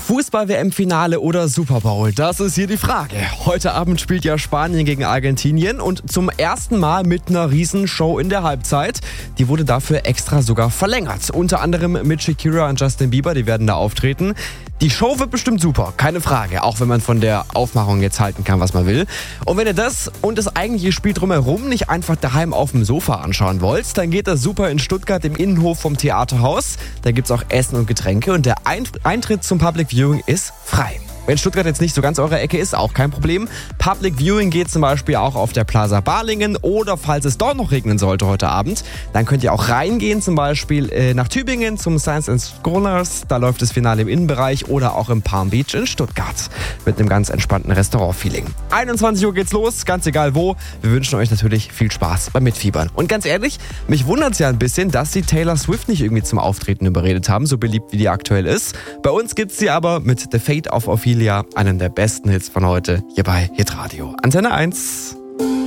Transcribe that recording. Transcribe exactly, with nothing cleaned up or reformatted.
Fußball-W M-Finale oder Super Bowl? Das ist hier die Frage. Heute Abend spielt ja Spanien gegen Argentinien und zum ersten Mal mit einer Riesenshow in der Halbzeit. Die wurde dafür extra sogar verlängert. Unter anderem mit Shakira und Justin Bieber, die werden da auftreten. Die Show wird bestimmt super, keine Frage, auch wenn man von der Aufmachung jetzt halten kann, was man will. Und wenn ihr das und das eigentliche Spiel drumherum nicht einfach daheim auf dem Sofa anschauen wollt, dann geht das super in Stuttgart im Innenhof vom Theaterhaus. Da gibt's auch Essen und Getränke und der Eintritt zum Public Viewing ist frei. Wenn Stuttgart jetzt nicht so ganz eure Ecke ist, auch kein Problem. Public Viewing geht zum Beispiel auch auf der Plaza Balingen oder falls es doch noch regnen sollte heute Abend, dann könnt ihr auch reingehen, zum Beispiel äh, nach Tübingen zum Science and Scholars. Da läuft das Finale im Innenbereich oder auch im Palm Beach in Stuttgart mit einem ganz entspannten Restaurant-Feeling. einundzwanzig Uhr geht's los, ganz egal wo. Wir wünschen euch natürlich viel Spaß beim Mitfiebern. Und ganz ehrlich, mich wundert es ja ein bisschen, dass sie Taylor Swift nicht irgendwie zum Auftreten überredet haben, so beliebt wie die aktuell ist. Bei uns gibt's sie aber mit The Fate of Ophelia, einen der besten Hits von heute, hier bei Hitradio. Antenne eins.